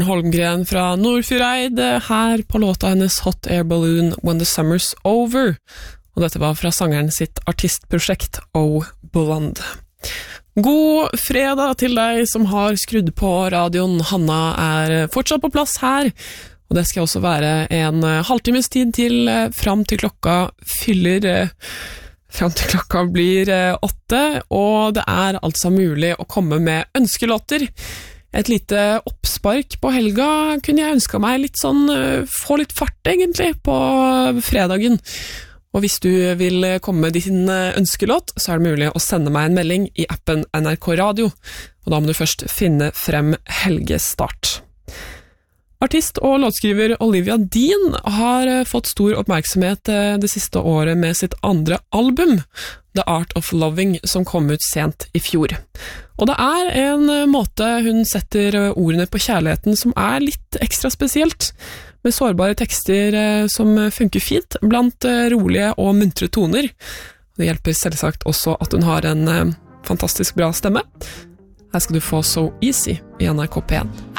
Holmgren fra Nordfjordeid her på låta hennes Hot Air Balloon When the Summer's Over, og dette var fra sangeren sitt artistprosjekt Oh Blonde. God fredag til deg som har skrudd på radioen. Hanna er fortsatt på plass her, og det skal også være en halvtimes tid til fram til klokka blir 8, og det er altså mulig å komme med ønskelåter. Et lite oppspark på helga kunne jeg ønske meg litt sånn, få litt fart egentlig på fredagen. Og hvis du vil komme med din ønskelåt, så er det mulig å sende meg en melding i appen NRK Radio, og da må du først finne frem helgestart. Artist og låtskriver Olivia Dean har fått stor oppmerksomhet det siste året med sitt andre album, The Art of Loving, som kom ut sent i fjor. Og det er en måte hun setter ordene på kjærligheten som er litt ekstra spesielt, med sårbare tekster som funker fint, blant rolige og muntre toner. Det hjelper selvsagt også at hun har en fantastisk bra stemme. Her skal du få So Easy i NRK P1.